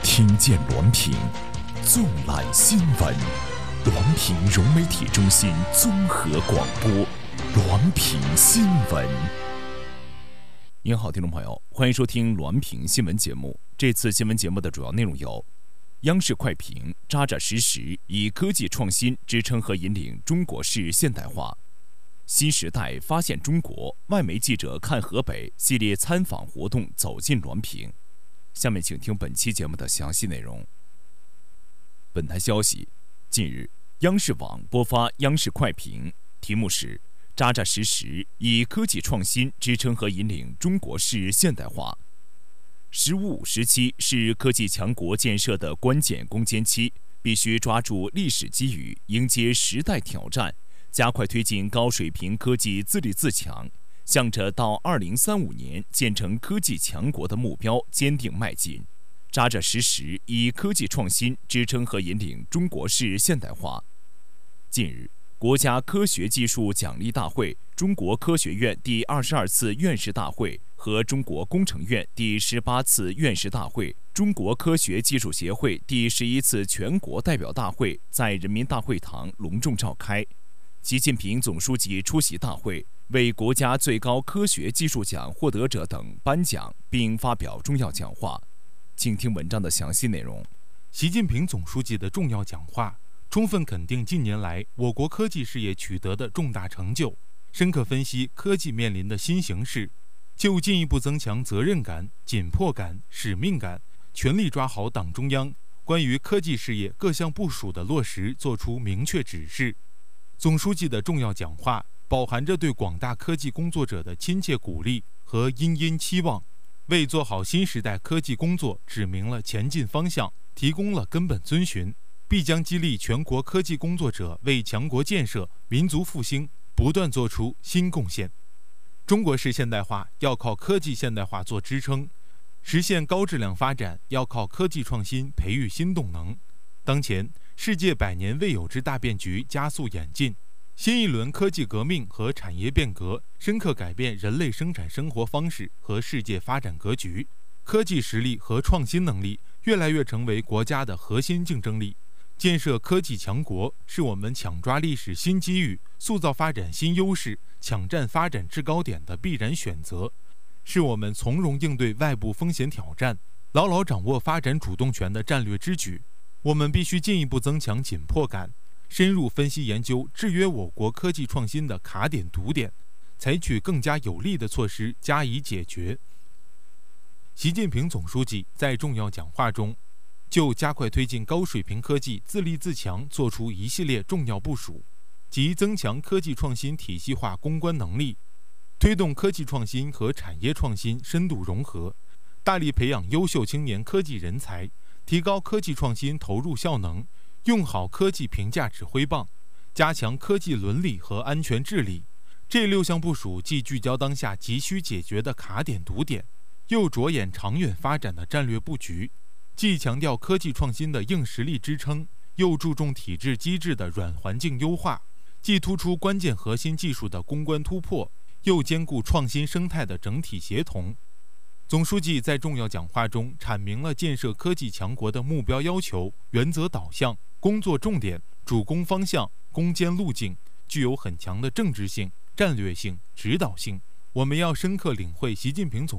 听见滦平，纵览新闻。滦平融媒体中心综合广播，滦平新闻。您好，听众朋友，欢迎收听滦平新闻节目。这次新闻节目的主要内容有：央视快评扎扎实实以科技创新支撑和引领中国式现代化；新时代发现中国外媒记者看河北系列参访活动走进滦平。下面请听本期节目的详细内容。本台消息，近日央视网播发央视快评，题目是扎扎实实以科技创新支撑和引领中国式现代化。“15、17是科技强国建设的关键攻坚期，必须抓住历史机遇，迎接时代挑战，加快推进高水平科技自立自强，向着到2035年建成科技强国的目标坚定迈进，扎扎实实以科技创新支撑和引领中国式现代化。”近日，国家科学技术奖励大会、中国科学院第22次院士大会和中国工程院第18次院士大会、中国科学技术协会第11次全国代表大会在人民大会堂隆重召开。习近平总书记出席大会，为国家最高科学技术奖获得者等颁奖，并发表重要讲话。请听文章的详细内容。 习近平总书记的重要讲话，充分肯定近年来我国科技事业取得的重大成就，深刻分析科技面临的新形势，就进一步增强责任感、紧迫感、使命感，全力抓好党中央关于科技事业各项部署的落实作出明确指示。总书记的重要讲话饱含着对广大科技工作者的亲切鼓励和殷殷期望，为做好新时代科技工作指明了前进方向，提供了根本遵循，必将激励全国科技工作者为强国建设、民族复兴不断做出新贡献。中国式现代化要靠科技现代化做支撑，实现高质量发展要靠科技创新培育新动能。当前，世界100年未有之大变局加速演进，新一轮科技革命和产业变革深刻改变人类生产生活方式和世界发展格局，科技实力和创新能力越来越成为国家的核心竞争力。建设科技强国是我们抢抓历史新机遇、塑造发展新优势、抢占发展制高点的必然选择，是我们从容应对外部风险挑战、牢牢掌握发展主动权的战略之举。我们必须进一步增强紧迫感，深入分析研究制约我国科技创新的卡点堵点，采取更加有力的措施加以解决。习近平总书记在重要讲话中，就加快推进高水平科技自立自强作出一系列重要部署，即增强科技创新体系化攻关能力，推动科技创新和产业创新深度融合，大力培养优秀青年科技人才，提高科技创新投入效能，用好科技评价指挥棒，加强科技伦理和安全治理。这6项部署既聚焦当下急需解决的卡点堵点，又着眼长远发展的战略布局，既强调科技创新的硬实力支撑，又注重体制机制的软环境优化，既突出关键核心技术的攻关突破，又兼顾创新生态的整体协同。总书记在重要讲话中阐明了建设科技强国的目标要求、原则导向、工作重点、主攻方向、攻坚路径，具有很强的政治性、战略性、指导性。我们要深刻领会习近平总